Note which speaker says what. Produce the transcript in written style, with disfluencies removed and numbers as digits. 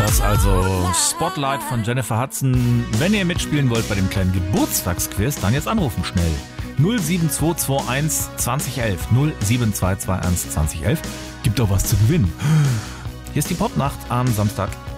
Speaker 1: das also. Spotlight von Jennifer Hudson. Wenn ihr mitspielen wollt bei dem kleinen Geburtstagsquiz, dann jetzt anrufen schnell. 07221 2011. 07221 2011. Gibt doch was zu gewinnen. Hier ist die Popnacht am Samstag.